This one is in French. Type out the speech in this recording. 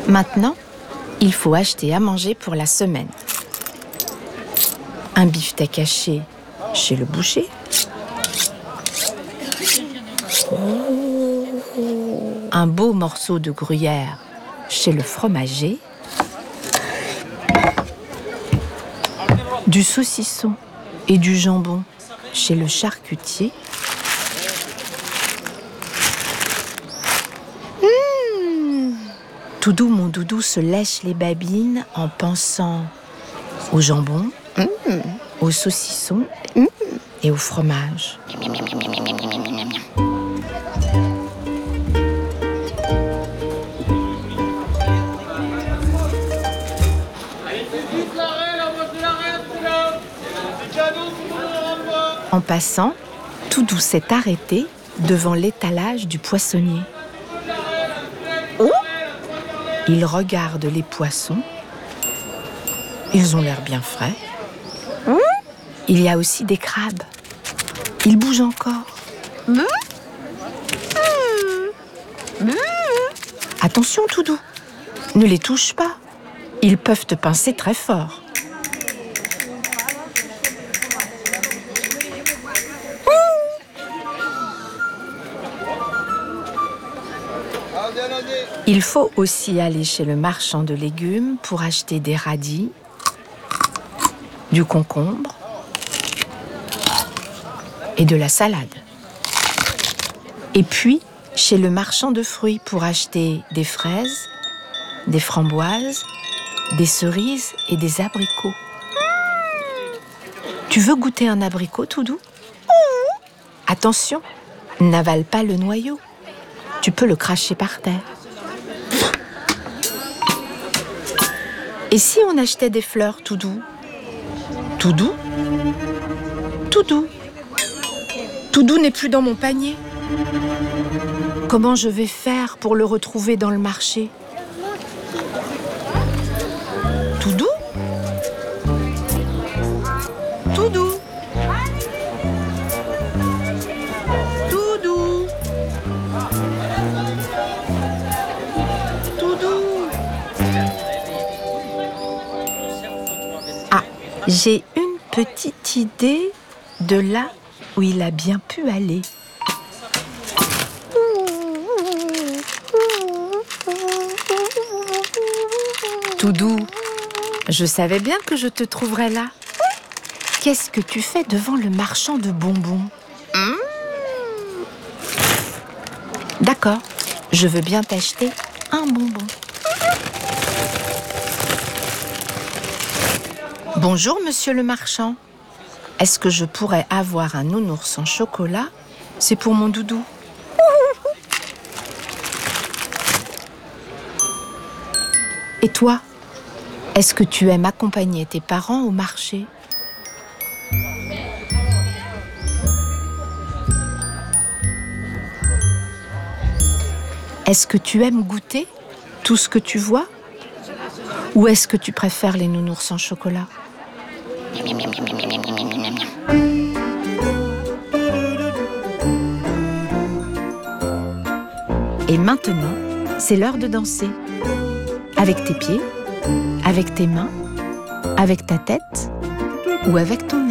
Maintenant, il faut acheter à manger pour la semaine. Un beefsteak haché chez le boucher. Un beau morceau de gruyère chez le fromager. Du saucisson et du jambon chez le charcutier. Toudou, mon doudou, se lèche les babines en pensant au jambon, au saucisson et au fromage. En passant, Toudou s'est arrêté devant l'étalage du poissonnier. Il regarde les poissons. Ils ont l'air bien frais. Il y a aussi des crabes. Ils bougent encore. Attention, Toudou. Ne les touche pas. Ils peuvent te pincer très fort. Il faut aussi aller chez le marchand de légumes pour acheter des radis, du concombre et de la salade. Et puis, chez le marchand de fruits pour acheter des fraises, des framboises, des cerises et des abricots. Tu veux goûter un abricot, Toudou ? Attention, n'avale pas le noyau. Tu peux le cracher par terre. Et si on achetait des fleurs, Toudou ? Toudou ? Toudou ? Toudou n'est plus dans mon panier. Comment je vais faire pour le retrouver dans le marché ? Toudou ? Toudou ? Toudou ? Toudou ? Ah, j'ai une petite idée de là où il a bien pu aller. Toudou, je savais bien que je te trouverais là. Qu'est-ce que tu fais devant le marchand de bonbons ? D'accord, je veux bien t'acheter un bonbon. Bonjour, monsieur le marchand. Est-ce que je pourrais avoir un nounours en chocolat ? C'est pour mon doudou. Et toi, est-ce que tu aimes accompagner tes parents au marché ? Est-ce que tu aimes goûter tout ce que tu vois ? Ou est-ce que tu préfères les nounours en chocolat ? Et maintenant, c'est l'heure de danser. Avec tes pieds, avec tes mains, avec ta tête ou avec ton nez.